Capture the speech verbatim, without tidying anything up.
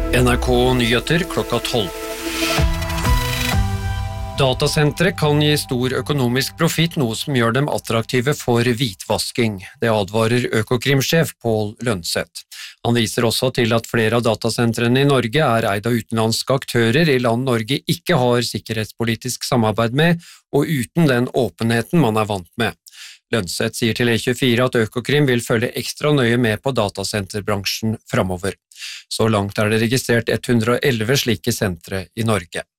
N R K Nyheter klokka tolv. Datasentre kan gi stor økonomisk profitt, noe som gjør dem attraktive for hvitvasking. Det advarer Økokrim-sjef Pål Lønseth. Han viser også til at flere av datasentrene i Norge er eid av utenlandske aktører i land Norge ikke har sikkerhetspolitisk samarbeid med, og uten den åpenheten man er vant med. Lønseth sier til E tjuefire at Økokrim vil følge ekstra nøye med på datasenterbransjen fremover. Så langt er det registrert ett hundre og elleve slike sentre i Norge.